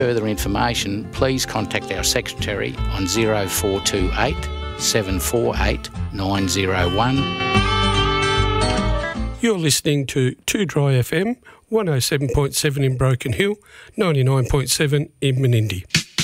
Further information, please contact our secretary on 0428 748 901. You're listening to 2 Dry FM, 107.7 in Broken Hill, 99.7 in Menindee.